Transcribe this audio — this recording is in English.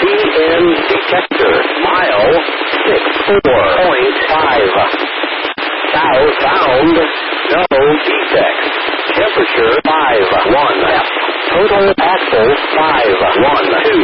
EN detector. Mile 64.5. Southbound, no defects. Temperature 5-1. Total axle 5-1-2.